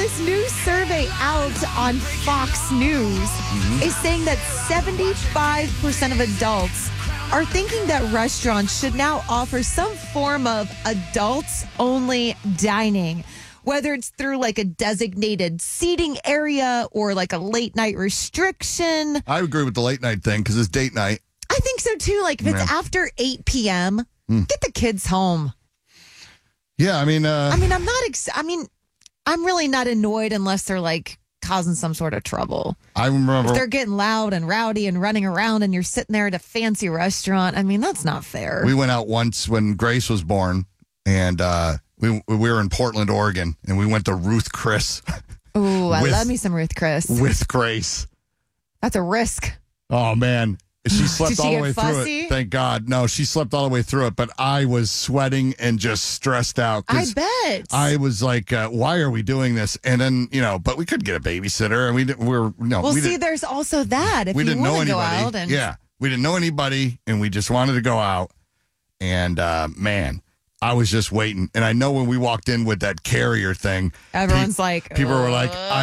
this new survey out on Fox News is saying that 75% of adults are thinking that restaurants should now offer some form of adults-only dining, whether it's through like a designated seating area or like a late-night restriction. I agree with the late-night thing because it's date night. I think so, too. Like, if it's after 8 p.m., get the kids home. Yeah, I mean, I'm not. I'm really not annoyed unless they're like causing some sort of trouble. I remember If they're getting loud and rowdy and running around, and you're sitting there at a fancy restaurant. I mean, that's not fair. we went out once when Grace was born, and we were in Portland, Oregon, and we went to Ruth Chris. Ooh, I love me some Ruth Chris. With Grace. That's a risk. Oh man. She slept Did she all the get way fussy? through it. Thank God. No, she slept all the way through it, but I was sweating and just stressed out. I bet. I was like, why are we doing this? And then, but we could get a babysitter, and we didn't. There's also that. If we you didn't know want to go anybody. out and Yeah, we didn't know anybody, and we just wanted to go out. And man, I was just waiting. And I know when we walked in with that carrier thing, everyone's like, people were like, I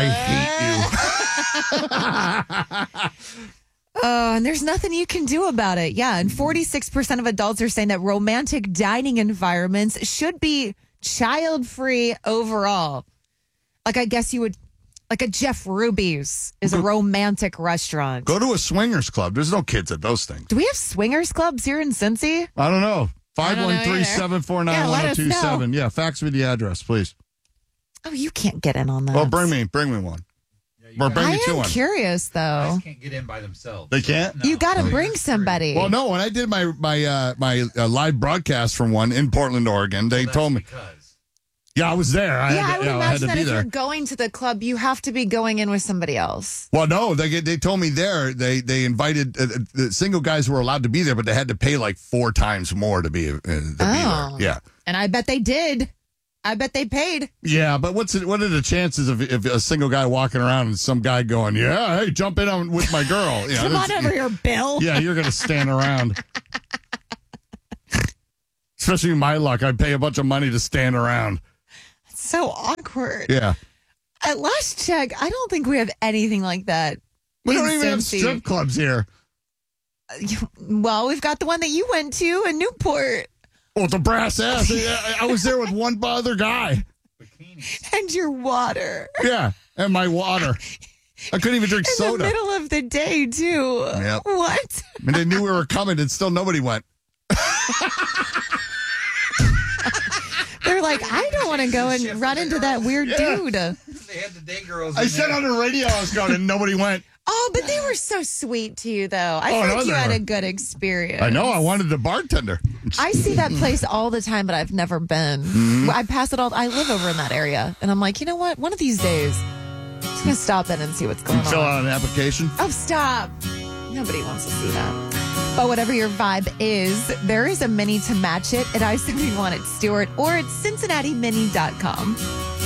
hate you. Oh, and there's nothing you can do about it. Yeah, and 46% of adults are saying that romantic dining environments should be child-free overall. Like, I guess you would, like a Jeff Ruby's is a romantic restaurant. Go to a swingers club. There's no kids at those things. Do we have swingers clubs here in Cincy? I don't know. I don't know 513-749-1027. Yeah, fax me the address, please. Oh, you can't get in on that. Well, bring me one. Or bring me I am one. curious, though. Guys can't get in by themselves. They can't? No. You got to bring somebody. Well, no, when I did my live broadcast from one in Portland, Oregon, they told me. Yeah, I was there. I would had imagine to that be if there. you're going to the club, you have to be going in with somebody else. Well, no, they told me there they invited the single guys were allowed to be there, but they had to pay like 4 times more to be there. Yeah, and I bet they did. I bet they paid. Yeah, but what are the chances of if a single guy walking around and some guy going, yeah, hey, jump in on with my girl? Come on over here, Bill. Yeah, you're gonna stand around. Especially in my luck, I pay a bunch of money to stand around. It's so awkward. Yeah. At last check, I don't think we have anything like that. We in don't even have Cincy. strip clubs here. Well, we've got the one that you went to in Newport. Oh, the brass ass. I was there with one other guy. And your water. Yeah, and my water. I couldn't even drink soda. In the middle of the day, too. Yep. What? And they knew we were coming, and still nobody went. They're like, I don't want to go and run into that weird dude. They had the day girls. I said on the radio I was going, and nobody went. Oh, but they were so sweet to you, though. I Oh, thought no, you they had were. a good experience. I know. I wanted the bartender. I see that place all the time, but I've never been. I pass it all. I live over in that area, and I'm like, you know what? One of these days, I'm just gonna stop in and see what's going Fill on. out an application. Oh, stop! Nobody wants to see that. But whatever your vibe is, there is a mini to match it at I-71 at Stewart or at CincinnatiMini.com.